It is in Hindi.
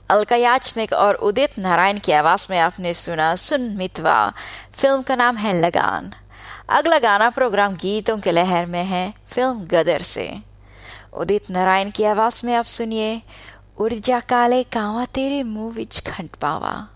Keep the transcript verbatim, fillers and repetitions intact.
अलका याचनिक और उदित नारायण की आवाज में आपने सुना सुन मितवा। फिल्म का नाम है लगान। अगला गाना प्रोग्राम गीतों के लहर में है फिल्म गदर से। उदित नारायण की आवाज में आप सुनिए उड़ जा काले कावा तेरे मुंह विच खंड पावा।